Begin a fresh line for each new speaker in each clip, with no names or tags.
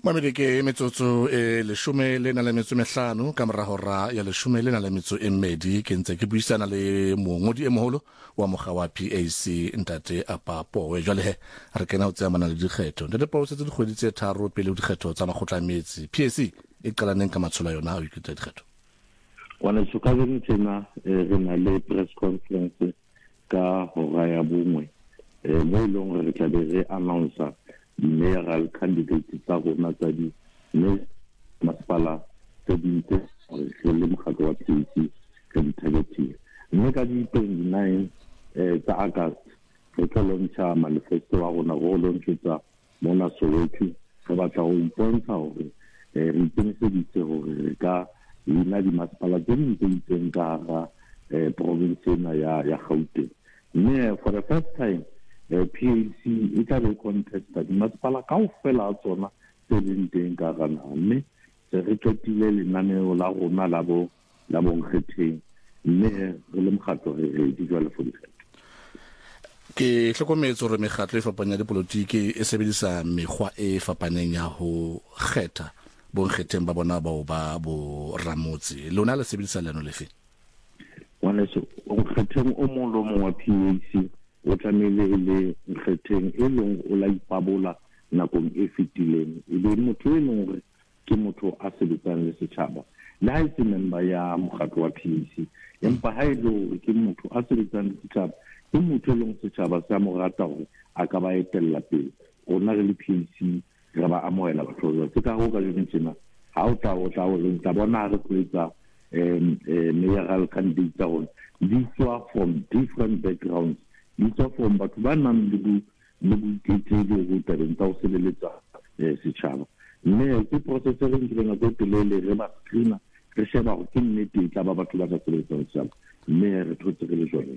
Mamedi ke metsotso leshome le na le metso mehlano ka mora hora ya leshome le na le metso e mmedi ke ntse ke buisana le mongodi e moholo wa mokga wa PAC Ntate Apapo jwale he re kena ho tsamana le dikgetho ntate Apapo se dikgwedi tse tharo pele ho dikgetho tsa makgotla metsi PAC e qalaneng ka matshola yona ho iketsa dikgetho
wana tsoka le tsena re na le press conference ka hora ya bongwe mo ilong re tla be re announce mayoral candidates tsa rona tsa di masepala tse dintse re le mokgatlo wa PAC ka di-targeting mme ka di-29 tsa August re tla launcha manifesto wa rona go launchetsa mona Soweto re batla go ipontsha gore re itseniseditse gore re ka ina di masepala tse dintse itseng ka ga province ya Gauteng mme for the first time PAC e tla be contesta di masepala kaofela a tsona tse leng teng ka ga naha mme re qetile lenaneo la rona la bonkgetheng mme re le mokgatlo re di jwale for dikgetho
ke hlokometse hore mekgatlo e fapaneng ya dipolotiki e sebedisa mekgwa e fapaneng ya ho kgetha bonkgetheng ba bona bao ba bo ramotse lona le sebedisa leno lefe
wana so bonkgetheng o mong lo mong wa PAC o tlamehile e le nkgetheng e leng o la ipabola nakong e fetileng e be motho e leng gore ke motho a sebetsang le setšhaba le ha e se member ya mokgatlo wa PAC empa ha e le ke motho a sebetsang le setšhaba ke motho e leng setšhaba sa mo rata gore a ka ba etella pele rona re le PAC re ba amohela batho ba tse ka go ka jone tsena ha o tla bona re tloetsa mayoral candidates tsa rona di tswa from different backgrounds di tswa from batho ba nang le boiketedi go tabeng tsa go seleletsa setšhaba mme ke process e re nkileng go telele re ba screena re sheba go ke nnete tla ba batho ba sa sebetsang setšhaba mme re thotse re le jone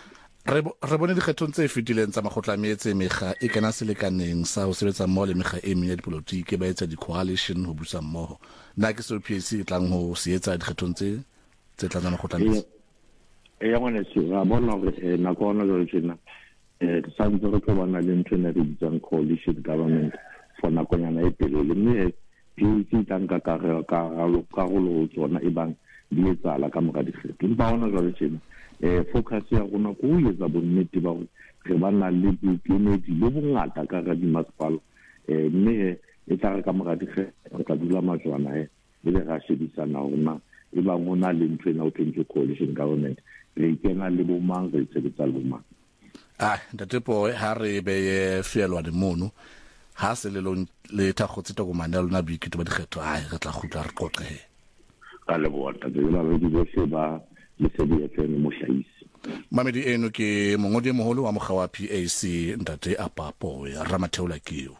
re bone dikgethong tse fetileng tsa makgotla metse mekga e kana selekaneng sa ho sebetsa mmoho le mekga e meng ya dipolotiki ba etsa di-coalition ho busa mmoho nna ke seo PAC e tlang ho se etsa dikgethong tse tlang tsa makgotla metse
ya ngwana se ra bona gore nako ona jwale tjena re santse re tlo bana le ntho e re bitsang coalition government for nakonyana e telele mme PAC e tla nka karolo ho tsona e bang di etsala ka mora dikgetho empa ona jwale tjena focus ya rona go etsa bonnete ba gore re ba na le boikemedi le bongata ka ga dimasepala mme e tla re ka mora dikgetho re tla dula majwana e le ra shebisana rona e bang ho na le ntho e na o tshwentse coalition government re ikena le bomang re sebetsa le bomang
ntate po ha re be fielwa di mono ha se le thakgotse tokomane ya lona boiketlo ba dikgetho re tla khutla re qoqe
ka le bota ke la re di bohle ba le sebetsa mo hlahisi
mamedi eno ke mongodi e moholo wa mokga wa PAC Ntate Apapo ya Ramatheola keo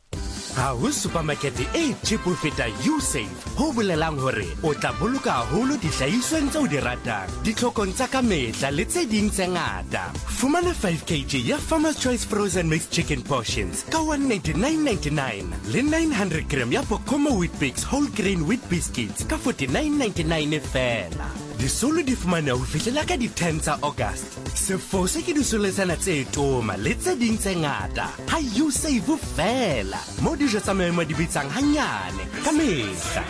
Ha ho supermarket e cheap ho feta Usave ho bolelang hore o tla boloka haholo dihlahisweng tse o di ratang ditlhokong tsa ka mehla le tse ding tse ngata fumana 5 kg ya Farmer's Choice frozen mixed chicken portions ka 199.99 le 900 gram ya Pocomo Wheat Bix whole grain wheat biscuits ka 49.99 fela disolo di fumana ho fihlela ka di 10 tsa August sefose ke disoletsana tse toma le tse ding tse ngata ha Usave fela mo dijo tsa maemo di bitsang hanyane ka mehla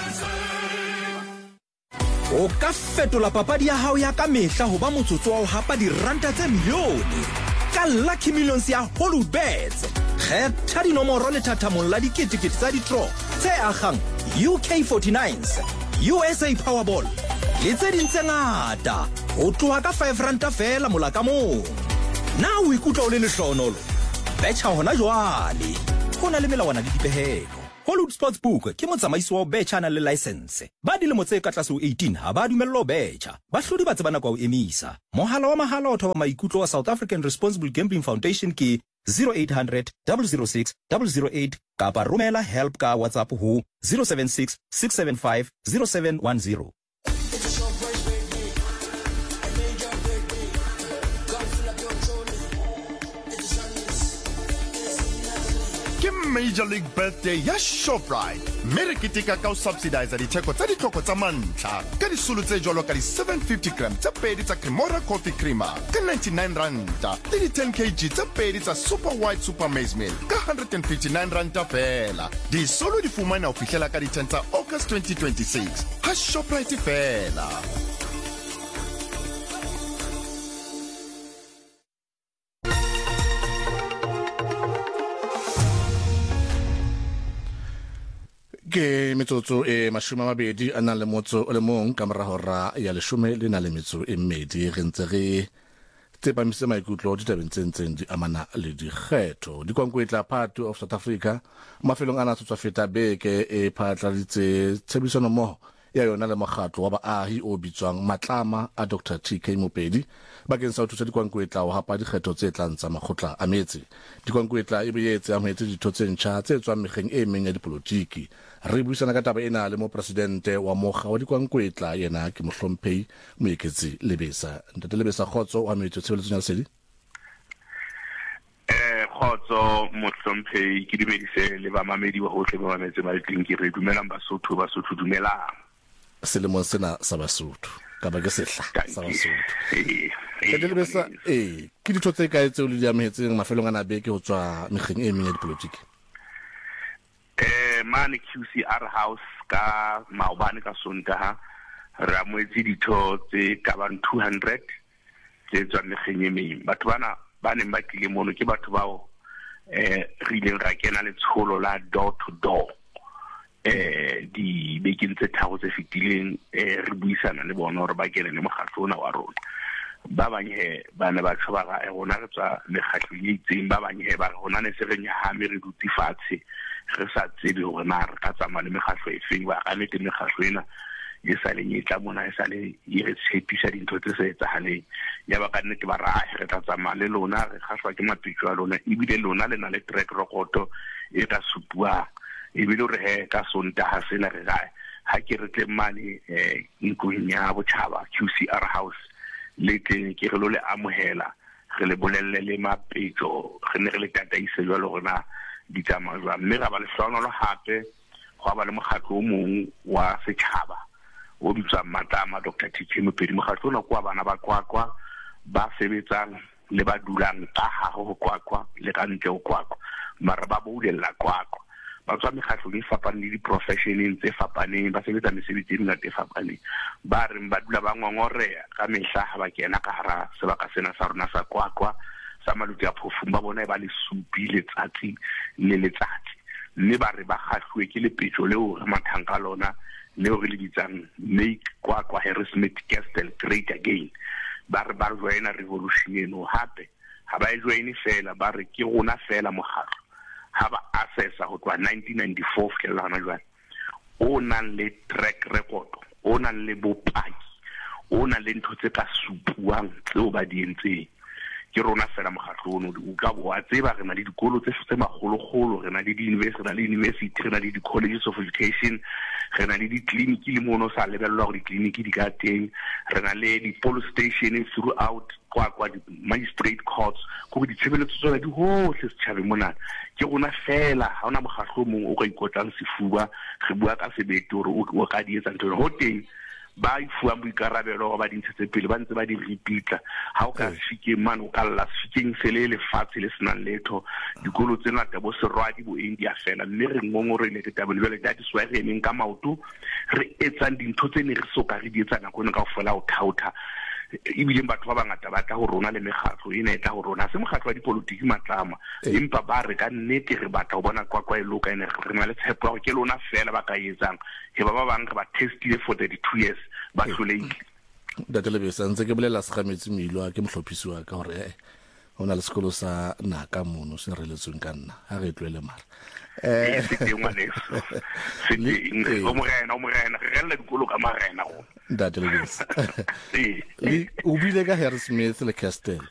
o ka fetola papadi ya hao ya ka mehla ho ba motsotso wa ho hapa diranta tse milione ka Lucky Millions ya Hollywoodbets kgetha dinomoro le thathamong la diketekete tsa di-draw tse agang UK49s USA Powerball le tse ding tse ngata ho tloha ka 5 ranta fela mola ka mong na o ikutlwa o le lehlonolo betcha hona jwale ho na le melawana le dipehelo Hollywood Sportsbook ke motsamaisi wa betcha na le license ba dilemo tse ka tlase ho 18 ha ba dumellwa betcha ba hlodi ba tsebana kwa o emisa mohala wa mahala o thoba maikutlo wa South African Responsible Gambling Foundation ke 0800 006 008 kapa romela help ka WhatsApp ho 076 675 0710
Ke Major League Birthday ya Shoprite. Mere keteka ka o subsidize ditheko tsa ditlhoko tsa mantlha ka disolo tse jwalo ka di 750 gram tsa pedi tsa Cremora Coffee Creamer ka 99 ranta le di 10 kg tsa pedi tsa Super White Super Maize Meal ka 159 ranta fela. Disolo di fumana o fihlela ka di 10 tsa August 2026. Ha Shoprite fela.
Ke metsotso mashome a mabedi a nang le motso o le mong ka mora hora ya leshome le na le metso e mmedi re ntse re tsepamise maikutlo ditabeng tse ntseng di amana le dikgetho dikwankwetla Party of South Africa mafelong ana tsotswa feta beke e phatladitse tshebedisano mmoho ya yona le mokgatlo wa baahi o bitswang Matlama a Dr TK Mopedi bakeng sa ho thusa dikwankwetla ho hapa dikgetho tse tlang tsa makgotla a metse dikwankwetla e boetse amohetse ditho tse ntjha tse tswang mekgeng e meng ya dipolotiki re buisana ka taba ena le mo presidente wa mokga wa dikwankwetla yena ke Mohlomphehi Moeketsi Lebesa ntate Lebesa khotso wa metso tshebeletsong ya Lesedi
khotso Mohlomphehi ke dumedise le ba mamedi wa hohle ba mametse ba tlinki re dumelang Basotho dumelang
selemong sena sa Basotho ka ba ke sehla sa Basotho ntate Lebesa ke ditho tse kae tse o le di amehetseng mafelong ana beke ho tswa mekgeng e meng ya dipolotiki
mane QCR House ka maobane ka Sontaha ra moetsi ditho tse ka bang 200 tse tswa mekgeng e meng batho bana ba neng ba tlile mono ke batho bao re ileng ra kena le tsholo la door to door di bekeng tse tharo tse fetileng re buisana le bona hore ba kene le mokgatlo ona wa rona ba banye bana ba tshaba ga rona re tswa mekgatlo e itseng ba banye ba rona ne se re nyahame re dutse fatshe re sa tsebe hore na re ka tsamaya le mekgatlo e feng ba ka nete mekgatlo ena e sa le nyetla mona e sa le e re tshepisa dintho tse se etsahaleng ya ba ka nnete ba ra re tla tsamaya le lona re kgahlwa ke mapitso a lona ebile lona le na le track record e ka supuang ebile re he ka Sontaha sena re gae ha ke re tle mane ntlong ya botjhaba QCR House le ke re lo le amohela re le bolelle le mapitso re ne re le tataise jwalo rona di tsamaya mme ra ba le hlono hape go ba le mokgatlo o mong wa setjhaba o bitswa Matlama Dr TK Mopedi mokgatlo ona kwa bana ba kwakwa ba sebetsang le ba dulang ka hare ho kwakwa le ka ntle ho kwakwa mara ba boulella kwakwa ba tswa mekgatlo e fapaneng le di-professioneng tse fapaneng ba sebetsa mesebetsi e ngata e fapaneng ba re ba dula ba ngongoreya ka mehla ha ba kena ka hara sebaka sena sa rona sa kwakwa sa maluti a phofung ba bona ba le supi letsatsi le letsatsi mme ba re ba kgahlwe ke le petso leo re mathang ka lona leo re le bitsang Make Kwakwa Harrismith Castle Great Again ba re ba joina revolution eno hape ha ba e joine fela ba re ke rona fela mogaro ha ba assessa ho twa 1994 ke la hana jwale o nang le track record o nang le bopaki o nang le ntho tse ka supuang tseo ba di entseng ke rona fela mokgatlo ono o ka bo a tseba re na le dikolo tse magologolo re na le di-university re na le di-colleges of education re na le di-clinic le mono sa lebellwa gore di-clinic di ka teng re na le di-police station throughout kwa di-magistrate courts go ditshebeletso tsona di hohle setjhabeng mona ke rona fela ha ona mokgatlo mong o ka ikotlang sefuba re bua ka sebete hore o ka di etsa ntho ho teng ba ifuang boikarabelo ba dintshetse pele ba ntse ba di repeatla ha o ka fikeng man o ka lla fikeng sele le fatshe le senang letho dikolo tsena ka bo serwadi bo India fela mme re ngongorele ke tabelo le that is why re neng ka maoto re etsang dintho tse ne re soka re di etsa nako ne ka ofela o thauta ibile batho ba bangata ba tla ho rona le mekgatlo ena e tla ho rona se mokgatlo wa dipolitiki Matlama empa ba re ka nnete re batla ho bona kwakwa e loka ene re na le tshepo gore ke lona fela ba ka etsang he ba bang re ba testile for 32 years ba hlolehile
data Lebesa ntse ke bolela segametsi milwa ke mohlophisi wa ka hore hona le sekolo sa naka mono se reletsweng ka nna ha re tlwele mara
o morena re le dikolo ka marena go
data Lebesa le o bile ka Harrismith le Castle